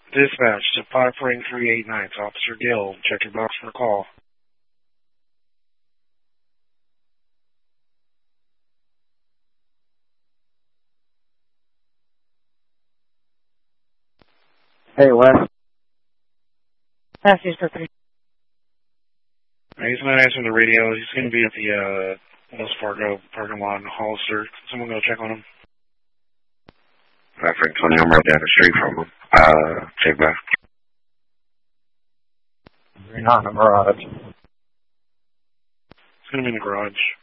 Dispatch to 54389, Officer Gill. Check your box for a call. Hey, Wes. Passage for 3. He's not answering the radio. He's going to be at the Wells Fargo parking lot in Hollister. Someone go check on him. 520, I'm right down the street from him. Check back. You're not in the garage. It's going to be in the garage.